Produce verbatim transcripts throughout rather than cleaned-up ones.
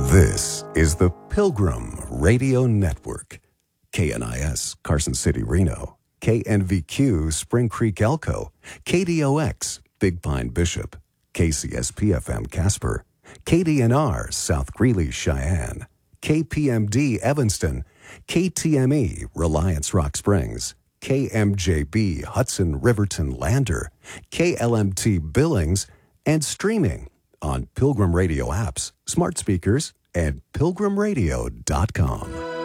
This is the Pilgrim Radio Network. K N I S, Carson City, Reno. K N V Q, Spring Creek, Elko. K D O X, Big Pine, Bishop. K C S P F M, Casper. K D N R, South Greeley, Cheyenne. K P M D, Evanston. K T M E, Reliance, Rock Springs. K M J B, Hudson, Riverton, Lander. K L M T, Billings. And streaming on Pilgrim Radio apps, smart speakers, and pilgrim radio dot com.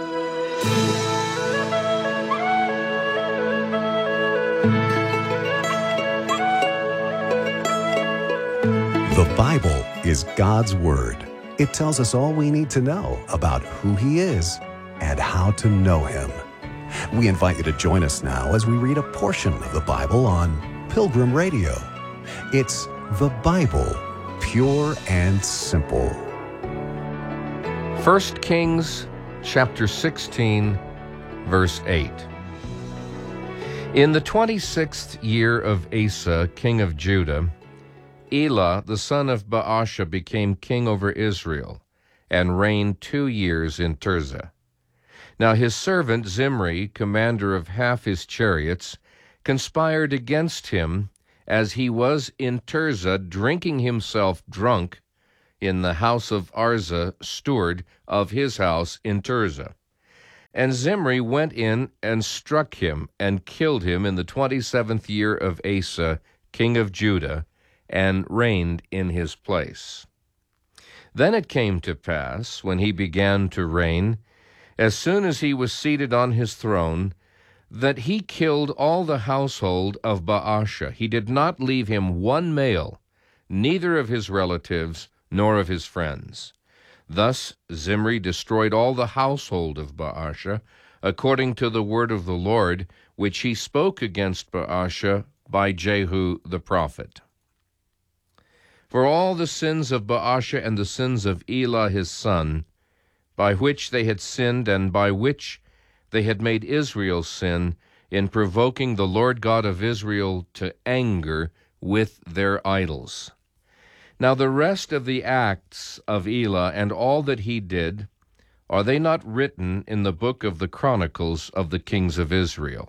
The Bible is God's Word. It tells us all we need to know about who He is and how to know Him. We invite you to join us now as we read a portion of the Bible on Pilgrim Radio. It's the Bible, pure and simple. First Kings chapter sixteen, verse eight. In the twenty-sixth year of Asa, king of Judah, Elah, the son of Baasha, became king over Israel, and reigned two years in Tirzah. Now his servant Zimri, commander of half his chariots, conspired against him as he was in Tirzah, drinking himself drunk in the house of Arza, steward of his house in Tirzah. And Zimri went in and struck him, and killed him in the twenty-seventh year of Asa, king of Judah, and reigned in his place. Then it came to pass, when he began to reign, as soon as he was seated on his throne, that he killed all the household of Baasha. He did not leave him one male, neither of his relatives nor of his friends. Thus Zimri destroyed all the household of Baasha, according to the word of the Lord, which he spoke against Baasha by Jehu the prophet. For all the sins of Baasha and the sins of Elah his son, by which they had sinned, and by which they had made Israel sin, in provoking the Lord God of Israel to anger with their idols. Now the rest of the acts of Elah, and all that he did, are they not written in the book of the Chronicles of the kings of Israel?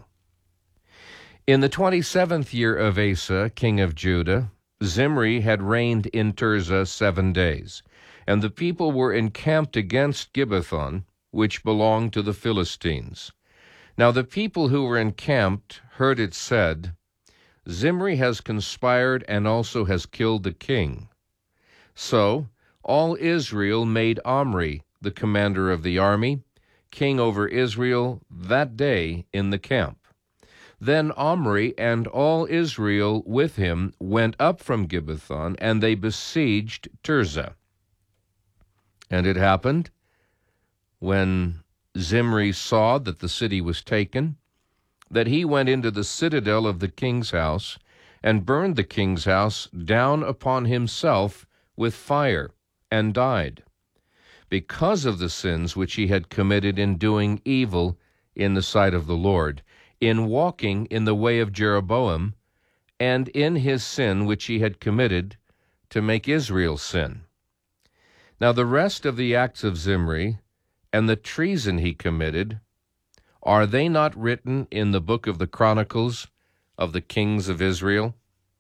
In the twenty-seventh year of Asa, king of Judah, Zimri had reigned in Tirzah seven days, and the people were encamped against Gibbethon, which belonged to the Philistines. Now the people who were encamped heard it said, Zimri has conspired and also has killed the king. So all Israel made Omri, the commander of the army, king over Israel that day in the camp. Then Omri and all Israel with him went up from Gibbethon, and they besieged Tirzah. And it happened, when Zimri saw that the city was taken, that he went into the citadel of the king's house, and burned the king's house down upon himself with fire, and died, because of the sins which he had committed in doing evil in the sight of the Lord, in walking in the way of Jeroboam, and in his sin which he had committed to make Israel sin. Now the rest of the acts of Zimri, and the treason he committed, are they not written in the book of the Chronicles of the kings of Israel?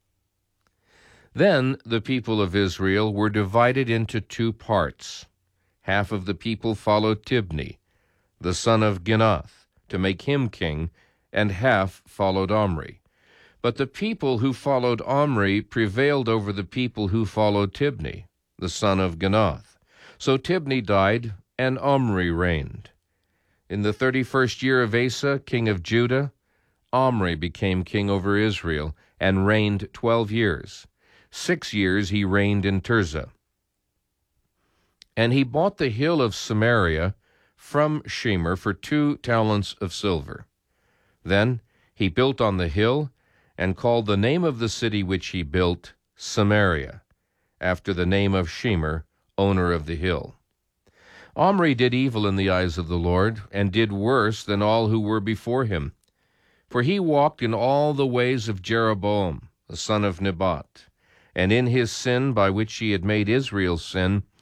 Then the people of Israel were divided into two parts. Half of the people followed Tibni, the son of Ginath, to make him king, and half followed Omri. But the people who followed Omri prevailed over the people who followed Tibni, the son of Ginath. So Tibni died, and Omri reigned. In the thirty-first year of Asa, king of Judah, Omri became king over Israel, and reigned twelve years. Six years he reigned in Tirzah. And he bought the hill of Samaria from Shemer for two talents of silver. Then he built on the hill, and called the name of the city which he built Samaria, after the name of Shemer, owner of the hill. Omri did evil in the eyes of the Lord, and did worse than all who were before him. For he walked in all the ways of Jeroboam, the son of Nebat, and in his sin by which he had made Israel sin,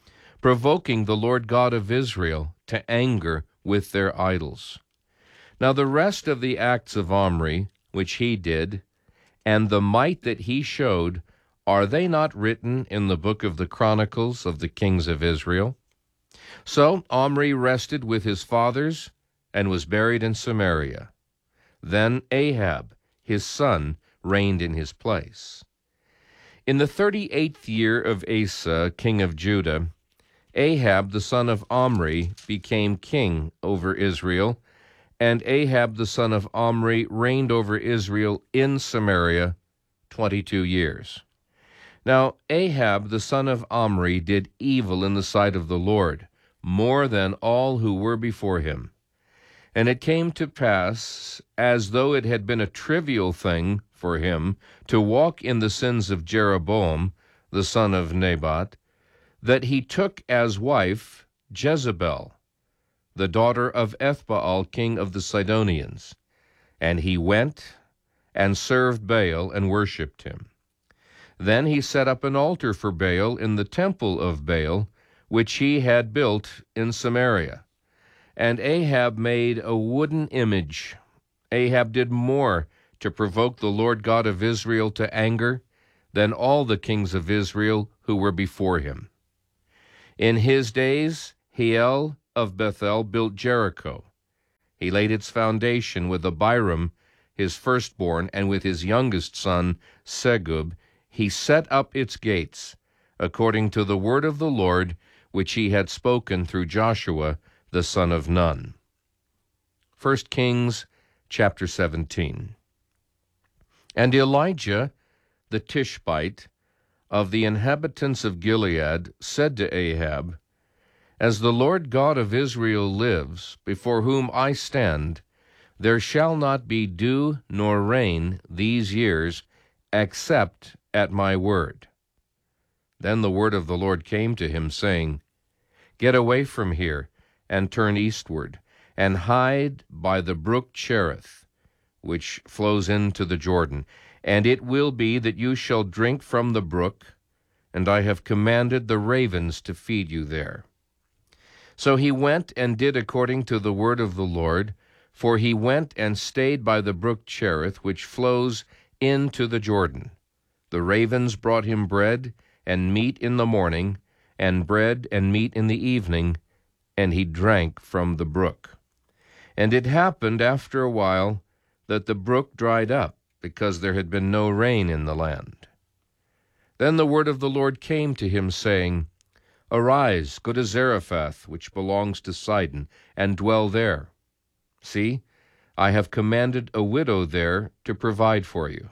provoking the Lord God of Israel to anger with their idols. Now the rest of the acts of Omri, which he did, and the might that he showed, are they not written in the book of the Chronicles of the kings of Israel? So Omri rested with his fathers and was buried in Samaria. Then Ahab, his son, reigned in his place. In the thirty-eighth year of Asa, king of Judah, Ahab the son of Omri became king over Israel, and Ahab the son of Omri reigned over Israel in Samaria twenty-two years. Now Ahab the son of Omri did evil in the sight of the Lord, more than all who were before him. And it came to pass, as though it had been a trivial thing for him to walk in the sins of Jeroboam, the son of Nebat, that he took as wife Jezebel, the daughter of Ethbaal, king of the Sidonians. And he went and served Baal and worshipped him. Then he set up an altar for Baal in the temple of Baal, which he had built in Samaria. And Ahab made a wooden image. Ahab did more to provoke the Lord God of Israel to anger than all the kings of Israel who were before him. In his days, Hiel of Bethel built Jericho. He laid its foundation with Abiram, his firstborn, and with his youngest son, Segub. He set up its gates, according to the word of the Lord, which he had spoken through Joshua, the son of Nun. First Kings chapter seventeen. And Elijah the Tishbite of the inhabitants of Gilead said to Ahab, As the Lord God of Israel lives, before whom I stand, there shall not be dew nor rain these years, except at my word. Then the word of the Lord came to him, saying, Get away from here, and turn eastward, and hide by the brook Cherith, which flows into the Jordan. And it will be that you shall drink from the brook, and I have commanded the ravens to feed you there. So he went and did according to the word of the Lord, for he went and stayed by the brook Cherith, which flows into the Jordan. The ravens brought him bread and meat in the morning, and bread and meat in the evening, and he drank from the brook. And it happened after a while that the brook dried up, because there had been no rain in the land. Then the word of the Lord came to him, saying, Arise, go to Zarephath, which belongs to Sidon, and dwell there. See, I have commanded a widow there to provide for you.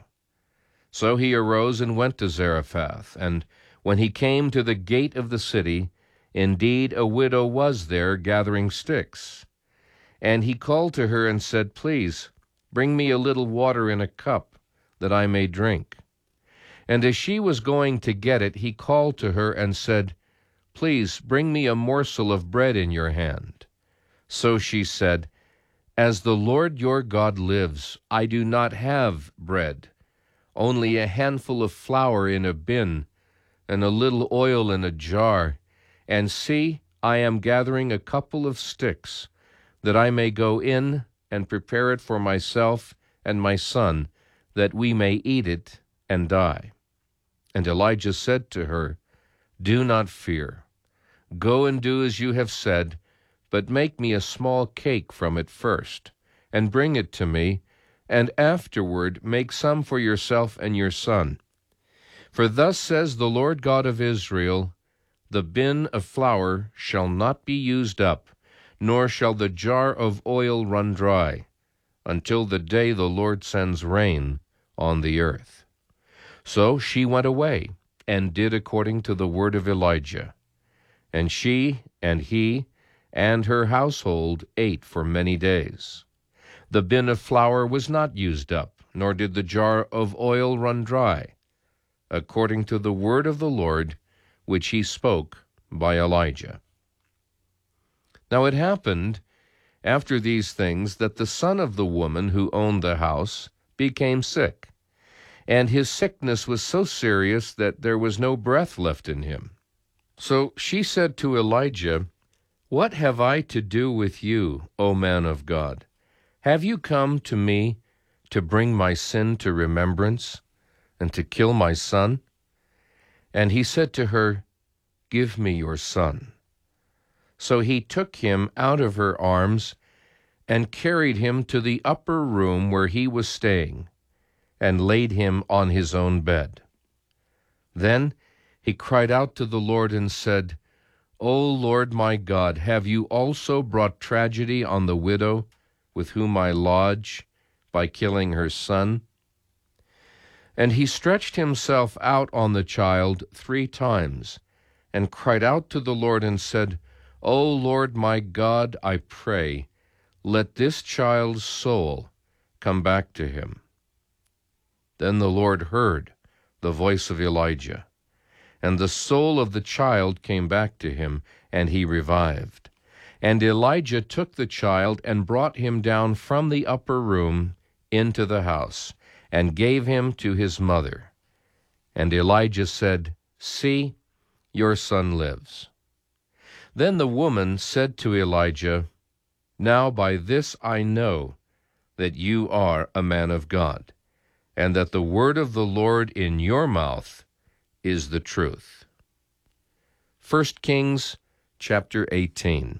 So he arose and went to Zarephath, and when he came to the gate of the city, indeed a widow was there gathering sticks. And he called to her and said, Please, bring me a little water in a cup, that I may drink. And as she was going to get it, he called to her and said, Please, bring me a morsel of bread in your hand. So she said, As the Lord your God lives, I do not have bread, only a handful of flour in a bin, and a little oil in a jar. And see, I am gathering a couple of sticks, that I may go in and prepare it for myself and my son, that we may eat it and die. And Elijah said to her, Do not fear. Go and do as you have said, but make me a small cake from it first, and bring it to me, and afterward make some for yourself and your son. For thus says the Lord God of Israel, The bin of flour shall not be used up, nor shall the jar of oil run dry, until the day the Lord sends rain on the earth. So she went away, and did according to the word of Elijah. And she and he and her household ate for many days. The bin of flour was not used up, nor did the jar of oil run dry, according to the word of the Lord, which he spoke by Elijah. Now it happened, after these things, that the son of the woman who owned the house became sick, and his sickness was so serious that there was no breath left in him. So she said to Elijah, "What have I to do with you, O man of God? Have you come to me to bring my sin to remembrance and to kill my son?" And he said to her, "Give me your son." So he took him out of her arms and carried him to the upper room where he was staying, and laid him on his own bed. Then he cried out to the Lord and said, "O Lord my God, have you also brought tragedy on the widow with whom I lodge by killing her son?" And he stretched himself out on the child three times, and cried out to the Lord and said, "O Lord my God, I pray, let this child's soul come back to him." Then the Lord heard the voice of Elijah, and the soul of the child came back to him, and he revived. And Elijah took the child and brought him down from the upper room into the house, and gave him to his mother. And Elijah said, "See, your son lives." Then the woman said to Elijah, "Now by this I know that you are a man of God, and that the word of the Lord in your mouth is the truth." First Kings chapter eighteen.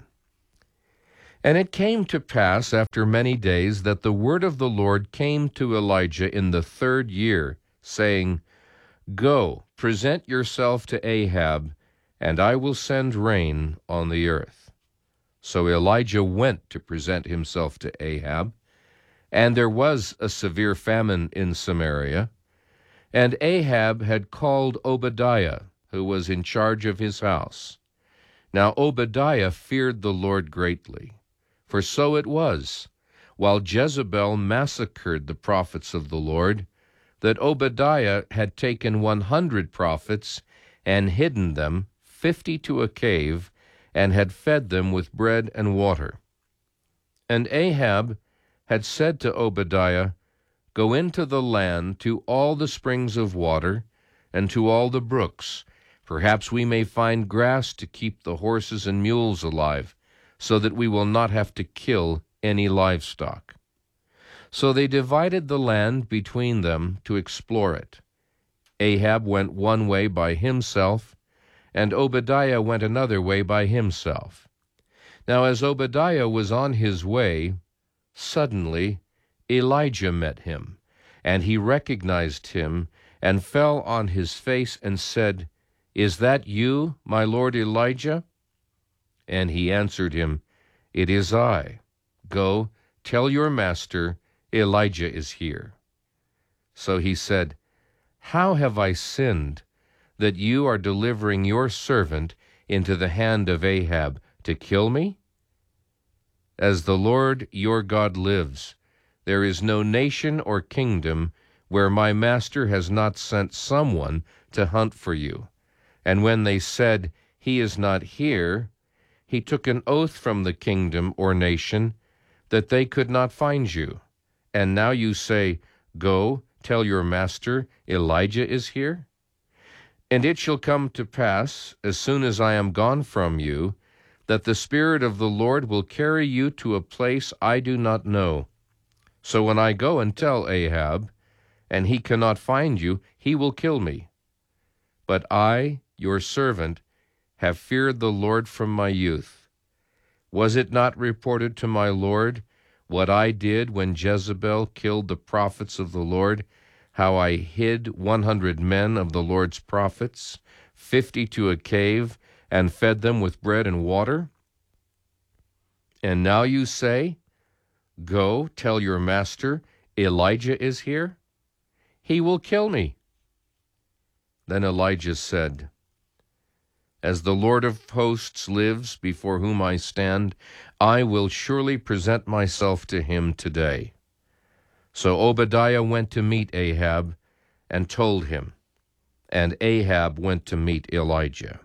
And it came to pass after many days that the word of the Lord came to Elijah in the third year, saying, "Go, present yourself to Ahab, and I will send rain on the earth." So Elijah went to present himself to Ahab, and there was a severe famine in Samaria. And Ahab had called Obadiah, who was in charge of his house. Now Obadiah feared the Lord greatly, for so it was, while Jezebel massacred the prophets of the Lord, that Obadiah had taken one hundred prophets and hidden them, fifty to a cave, and had fed them with bread and water. And Ahab had said to Obadiah, "Go into the land to all the springs of water, and to all the brooks. Perhaps we may find grass to keep the horses and mules alive, so that we will not have to kill any livestock." So they divided the land between them to explore it. Ahab went one way by himself, and Obadiah went another way by himself. Now as Obadiah was on his way, suddenly Elijah met him, and he recognized him, and fell on his face and said, "Is that you, my lord Elijah?" And he answered him, "It is I. Go, tell your master, Elijah is here." So he said, "How have I sinned, that you are delivering your servant into the hand of Ahab to kill me? As the Lord your God lives, there is no nation or kingdom where my master has not sent someone to hunt for you. And when they said, 'He is not here,' he took an oath from the kingdom or nation that they could not find you. And now you say, 'Go, tell your master, Elijah is here'? And it shall come to pass, as soon as I am gone from you, that the Spirit of the Lord will carry you to a place I do not know. So when I go and tell Ahab, and he cannot find you, he will kill me. But I, your servant, have feared the Lord from my youth. Was it not reported to my Lord what I did when Jezebel killed the prophets of the Lord, how I hid one hundred men of the Lord's prophets, fifty to a cave, and fed them with bread and water? And now you say, 'Go, tell your master, Elijah is here'? He will kill me." Then Elijah said, "As the Lord of hosts lives, before whom I stand, I will surely present myself to him today." So Obadiah went to meet Ahab and told him, and Ahab went to meet Elijah.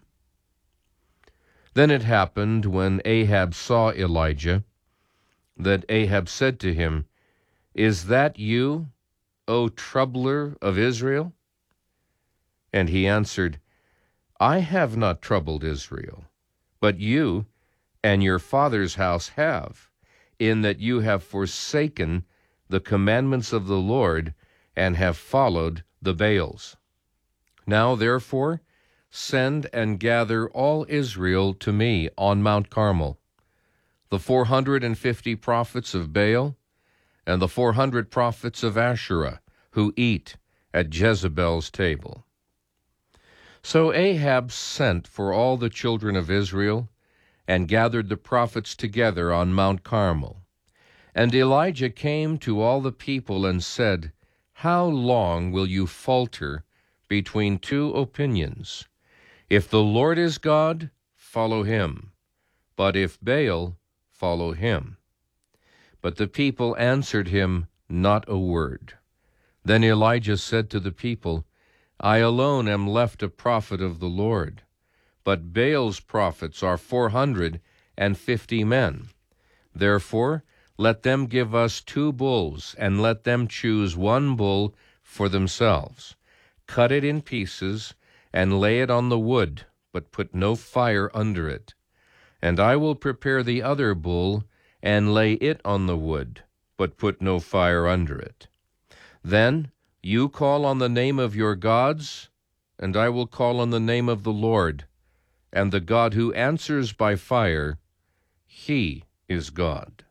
Then it happened, when Ahab saw Elijah, that Ahab said to him, "Is that you, O troubler of Israel?" And he answered, I have not troubled Israel, but you and your father's house have, in that you have forsaken the commandments of the Lord and have followed the Baals. Now, therefore, send and gather all Israel to me on Mount Carmel, the four hundred and fifty prophets of Baal, and the four hundred prophets of Asherah, who eat at Jezebel's table. So Ahab sent for all the children of Israel, and gathered the prophets together on Mount Carmel. And Elijah came to all the people and said, How long will you falter between two opinions? If the Lord is God, follow him, but if Baal, follow him. But the people answered him not a word. Then Elijah said to the people, I alone am left a prophet of the Lord, but Baal's prophets are four hundred and fifty men. Therefore, let them give us two bulls, and let them choose one bull for themselves. Cut it in pieces, and lay it on the wood, but put no fire under it. And I will prepare the other bull, and lay it on the wood, but put no fire under it. Then you call on the name of your gods, and I will call on the name of the Lord, and the God who answers by fire, he is God.